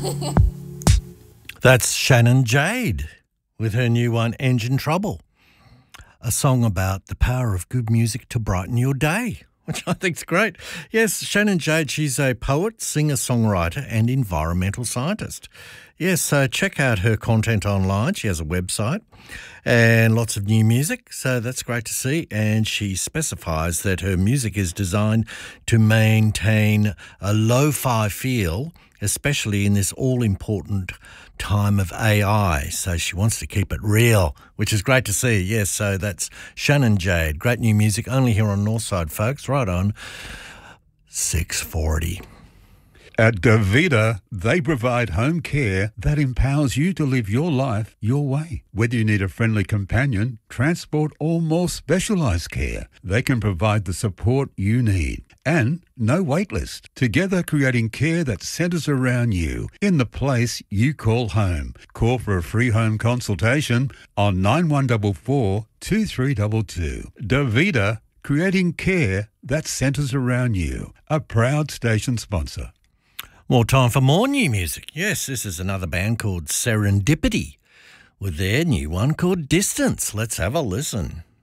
That's Shannon Jade with her new one, Engine Trouble, a song about the power of good music to brighten your day, which I think is great. Yes, Shannon Jade, she's a poet, singer-songwriter and environmental scientist. Yes, so check out her content online. She has a website and lots of new music, so that's great to see. And she specifies that her music is designed to maintain a lo-fi feel, especially in this all-important time of AI. So she wants to keep it real, which is great to see. Yes, so that's Shannon Jade. Great new music, only here on Northside, folks, right on 640. At Davida, they provide home care that empowers you to live your life your way. Whether you need a friendly companion, transport, or more specialised care, they can provide the support you need. And no wait list. Together creating care that centres around you in the place you call home. Call for a free home consultation on 9144 2322. Davida, creating care that centres around you. A proud station sponsor. More time for more new music. Yes, this is another band called Serendipity with their new one called Distance. Let's have a listen.